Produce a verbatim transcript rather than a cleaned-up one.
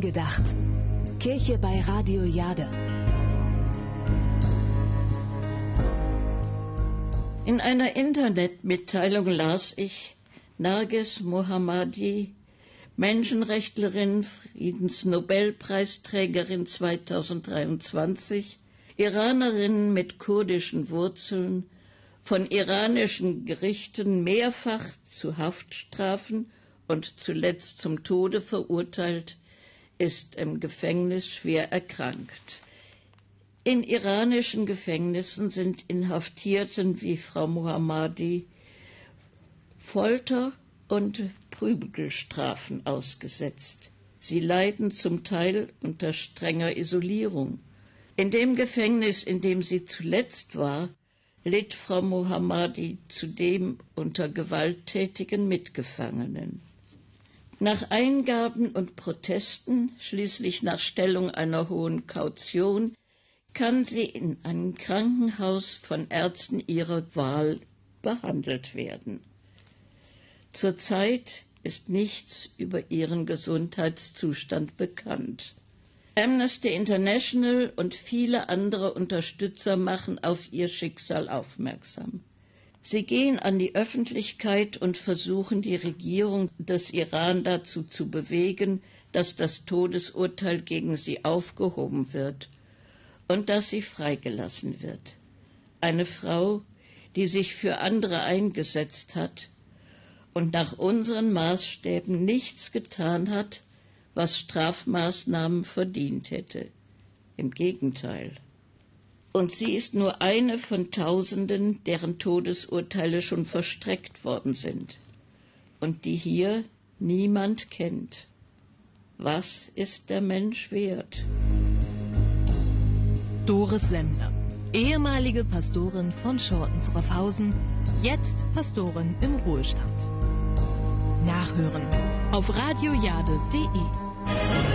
Angedacht. Kirche bei Radio Jade. In einer Internetmitteilung las ich, Narges Mohammadi, Menschenrechtlerin, Friedensnobelpreisträgerin zweitausenddreiundzwanzig, Iranerin mit kurdischen Wurzeln, von iranischen Gerichten mehrfach zu Haftstrafen und zuletzt zum Tode verurteilt, ist im Gefängnis schwer erkrankt. In iranischen Gefängnissen sind Inhaftierten wie Frau Mohammadi Folter und Prügelstrafen ausgesetzt. Sie leiden zum Teil unter strenger Isolierung. In dem Gefängnis, in dem sie zuletzt war, litt Frau Mohammadi zudem unter gewalttätigen Mitgefangenen. Nach Eingaben und Protesten, schließlich nach Stellung einer hohen Kaution, kann sie in einem Krankenhaus von Ärzten ihrer Wahl behandelt werden. Zurzeit ist nichts über ihren Gesundheitszustand bekannt. Amnesty International und viele andere Unterstützer machen auf ihr Schicksal aufmerksam. Sie gehen an die Öffentlichkeit und versuchen, die Regierung des Iran dazu zu bewegen, dass das Todesurteil gegen sie aufgehoben wird und dass sie freigelassen wird. Eine Frau, die sich für andere eingesetzt hat und nach unseren Maßstäben nichts getan hat, was Strafmaßnahmen verdient hätte. Im Gegenteil. Und sie ist nur eine von Tausenden, deren Todesurteile schon verstreckt worden sind und die hier niemand kennt. Was ist der Mensch wert? Doris Sender, ehemalige Pastorin von Schortens-Roffhausen, jetzt Pastorin im Ruhestand. Nachhören auf radiojade punkt de.